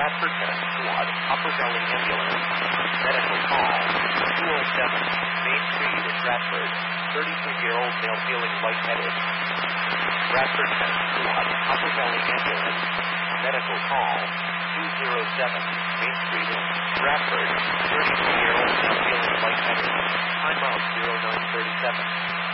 Bradford Tennis Squad, Upper Valley Ambulance, medical call, 207, Main Street in Bradford, 33-year-old male feeling lightheaded. Bradford Tennis Squad, Upper Valley Ambulance, medical call, 207, Main Street in Bradford, 33-year-old male feeling lightheaded. Time out 0937.